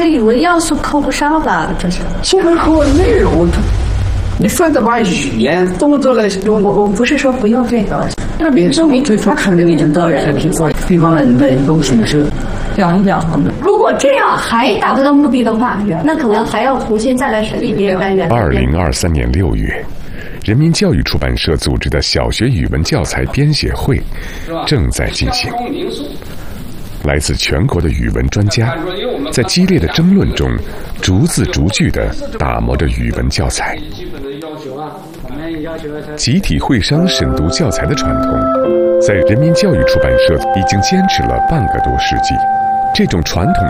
个语文要素扣不上吧？这是。 现在和内容，你反正把语言动作来用。我不是说不用这个，那别人你最初看这个领导人地方人都是讲一讲。 如果这样还达不到目的的话，那可能还要重新再来审理别的单元。 2023年6月，人民教育出版社组织的小学语文教材编写会正在进行。来自全国的语文专家，在激烈的争论中，逐字逐句地打磨着语文教材。集体会商审读教材的传统，在人民教育出版社已经坚持了半个多世纪。这种传统的